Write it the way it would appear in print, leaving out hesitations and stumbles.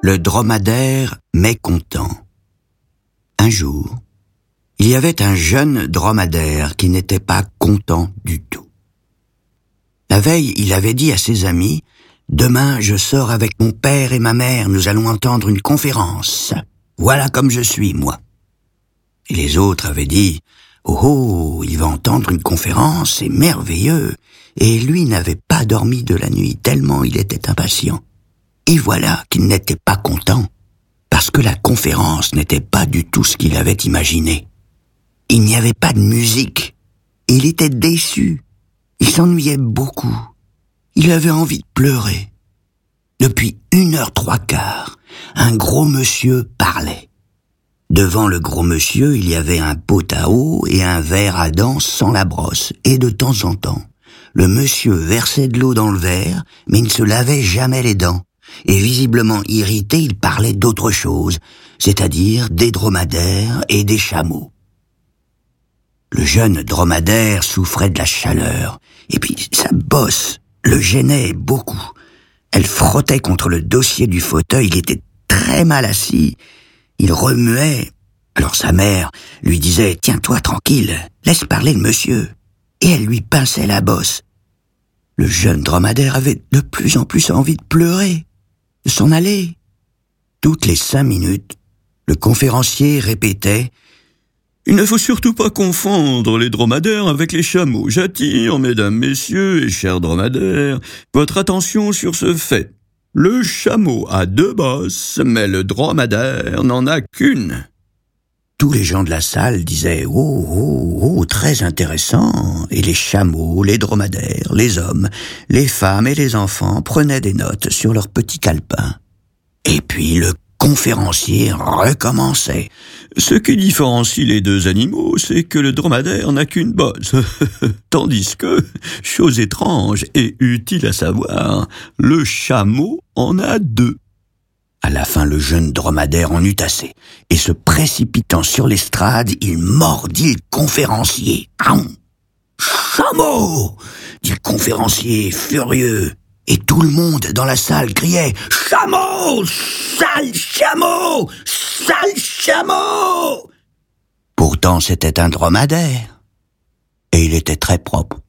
Le dromadaire mécontent. Un jour, il y avait un jeune dromadaire qui n'était pas content du tout. La veille, il avait dit à ses amis « Demain, je sors avec mon père et ma mère, nous allons entendre une conférence. Voilà comme je suis, moi. » Et les autres avaient dit « Oh, il va entendre une conférence, c'est merveilleux. » Et lui n'avait pas dormi de la nuit, tellement il était impatient. Et voilà qu'il n'était pas content, parce que la conférence n'était pas du tout ce qu'il avait imaginé. Il n'y avait pas de musique. Il était déçu. Il s'ennuyait beaucoup. Il avait envie de pleurer. Depuis 1h15, un gros monsieur parlait. Devant le gros monsieur, il y avait un pot à eau et un verre à dents sans la brosse. Et de temps en temps, le monsieur versait de l'eau dans le verre, mais il ne se lavait jamais les dents. Et visiblement irrité, il parlait d'autre chose, c'est-à-dire des dromadaires et des chameaux. Le jeune dromadaire souffrait de la chaleur, et puis sa bosse le gênait beaucoup. Elle frottait contre le dossier du fauteuil, il était très mal assis. Il remuait. Alors sa mère lui disait « Tiens-toi tranquille, laisse parler le monsieur », et elle lui pinçait la bosse. Le jeune dromadaire avait de plus en plus envie de pleurer, de s'en aller. Toutes les 5 minutes, le conférencier répétait « Il ne faut surtout pas confondre les dromadaires avec les chameaux. J'attire, mesdames, messieurs et chers dromadaires, votre attention sur ce fait. Le chameau a 2 bosses, mais le dromadaire n'en a qu'une. » Tous les gens de la salle disaient « Oh, très intéressant !» Et les chameaux, les dromadaires, les hommes, les femmes et les enfants prenaient des notes sur leurs petits calepins. Et puis le conférencier recommençait. « Ce qui différencie les 2 animaux, c'est que le dromadaire n'a qu'une bosse. Tandis que, chose étrange et utile à savoir, le chameau en a 2. » À la fin, le jeune dromadaire en eut assez, et se précipitant sur l'estrade, il mordit le conférencier. « Chameau !» dit le conférencier, furieux. Et tout le monde dans la salle criait « Chameau ! Sale chameau ! Sale chameau !» Pourtant, c'était un dromadaire, et il était très propre.